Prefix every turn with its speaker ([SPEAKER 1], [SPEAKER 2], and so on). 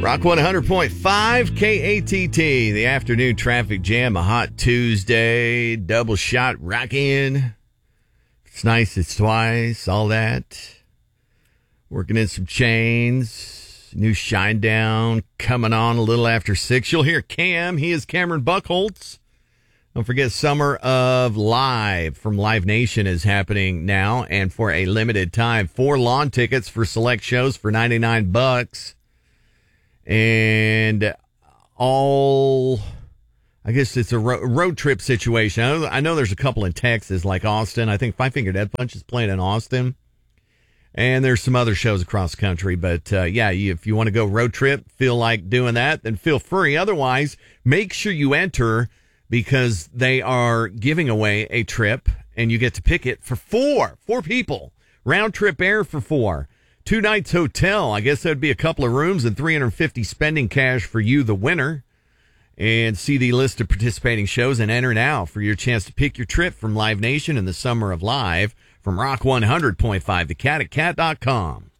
[SPEAKER 1] Rock 100.5 KATT, the afternoon traffic jam, a hot Tuesday, double shot rockin'. It's nice, it's twice, all that. Working in some chains, new Shinedown coming on a little after 6. You'll hear Cam, he is Cameron Buckholtz. Don't forget Summer of Live from Live Nation is happening now, and for a limited time, 4 lawn tickets for select shows for $99. And I guess it's a road trip situation. I know there's a couple in Texas, like Austin. I think Five Finger Death Punch is playing in Austin. And there's some other shows across the country. But, if you want to go road trip, feel like doing that, then feel free. Otherwise, make sure you enter because they are giving away a trip, and you get to pick it for 4 people. Round trip air for 4. 2 nights hotel. I guess that would be a couple of rooms and $350 spending cash for you, the winner. And see the list of participating shows and enter now for your chance to pick your trip from Live Nation in the Summer of Live from Rock 100.5, thecat@cat.com.